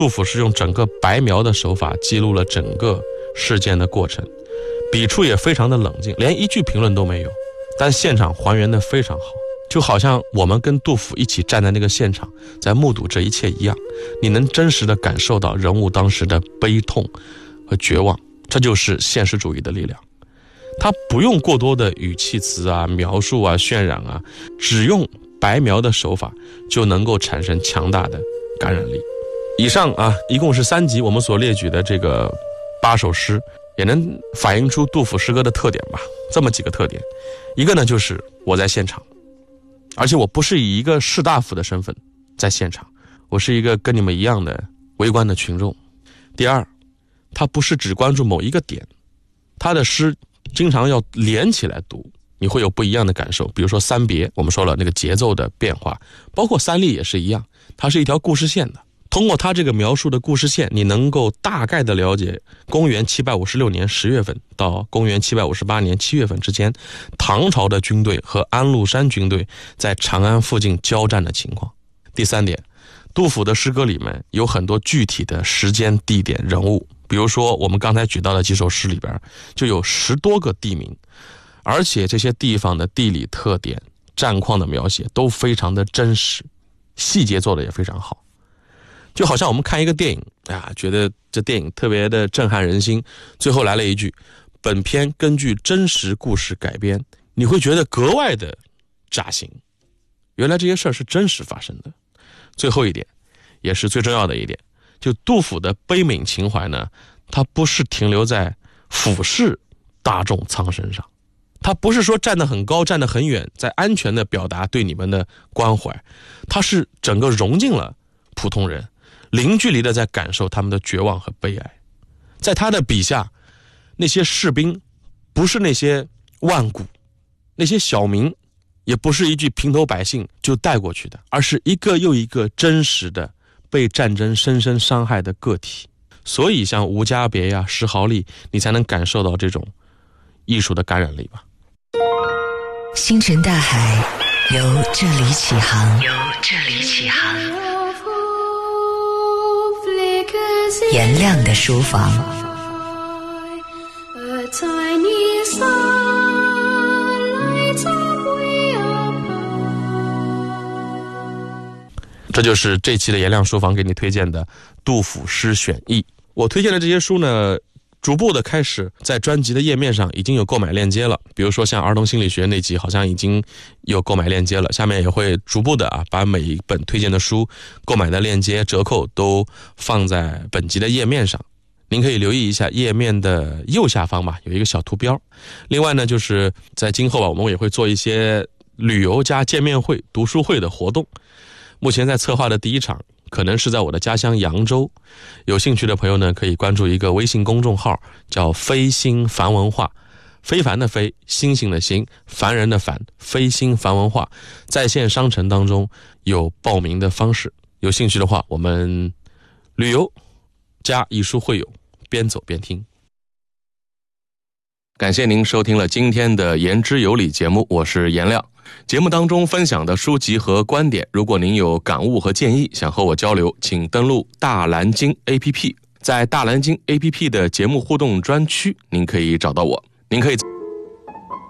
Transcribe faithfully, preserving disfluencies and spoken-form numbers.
杜甫是用整个白描的手法记录了整个事件的过程，笔触也非常的冷静，连一句评论都没有，但现场还原的非常好，就好像我们跟杜甫一起站在那个现场，在目睹这一切一样，你能真实的感受到人物当时的悲痛和绝望，这就是现实主义的力量。他不用过多的语气词啊、描述啊、渲染啊，只用白描的手法就能够产生强大的感染力。以上啊，一共是三集我们所列举的这个八首诗，也能反映出杜甫诗歌的特点吧。这么几个特点，一个呢就是我在现场，而且我不是以一个士大夫的身份在现场，我是一个跟你们一样的围观的群众。第二，他不是只关注某一个点，他的诗经常要连起来读，你会有不一样的感受。比如说三别，我们说了那个节奏的变化，包括三吏也是一样，它是一条故事线的。通过他这个描述的故事线，你能够大概的了解公元七百五十六年十月份到公元七百五十八年七月份之间，唐朝的军队和安禄山军队在长安附近交战的情况。第三点，杜甫的诗歌里面有很多具体的时间、地点、人物，比如说我们刚才举到的几首诗里边就有十多个地名，而且这些地方的地理特点、战况的描写都非常的真实，细节做的也非常好。就好像我们看一个电影啊，觉得这电影特别的震撼人心，最后来了一句本片根据真实故事改编，你会觉得格外的扎心，原来这些事儿是真实发生的。最后一点也是最重要的一点，就杜甫的悲悯情怀呢，他不是停留在俯视大众苍生上，他不是说站得很高站得很远，在安全的表达对你们的关怀，他是整个融进了普通人，零距离的在感受他们的绝望和悲哀。在他的笔下，那些士兵不是那些万古，那些小民也不是一句平头百姓就带过去的，而是一个又一个真实的被战争深深伤害的个体。所以像无家别呀、石壕吏，你才能感受到这种艺术的感染力吧。 星辰大海由这里起航，由这里起航。颜亮的书房。 这就是这期的颜亮书房给你推荐的杜甫诗选译。我推荐的这些书呢，逐步的开始在专辑的页面上已经有购买链接了，比如说像儿童心理学那集好像已经有购买链接了，下面也会逐步的啊把每一本推荐的书购买的链接折扣都放在本集的页面上，您可以留意一下页面的右下方吧，有一个小图标。另外呢，就是在今后吧，我们也会做一些旅游加见面会、读书会的活动。目前在策划的第一场可能是在我的家乡扬州，有兴趣的朋友呢，可以关注一个微信公众号，叫飞星凡文化，非凡的非，星星的星，凡人的凡，飞星凡文化，在线商城当中有报名的方式，有兴趣的话，我们旅游加艺术会友，边走边听。感谢您收听了今天的言之有理节目，我是颜亮。节目当中分享的书籍和观点，如果您有感悟和建议，想和我交流，请登录大蓝鲸 A P P， 在大蓝鲸 A P P 的节目互动专区，您可以找到我。您可以